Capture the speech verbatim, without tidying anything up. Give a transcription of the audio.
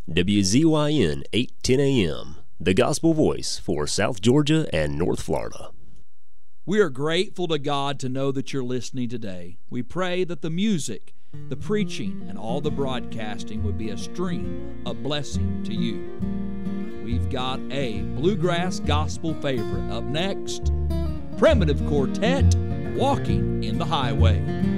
W Z Y N eight ten A M, the gospel voice for South Georgia and North Florida. We are grateful to God to know that you're listening today. We pray that the music, the preaching, and all the broadcasting would be a stream of blessing to you. We've got a bluegrass gospel favorite. Up next, Primitive Quartet, Walking in the Highway.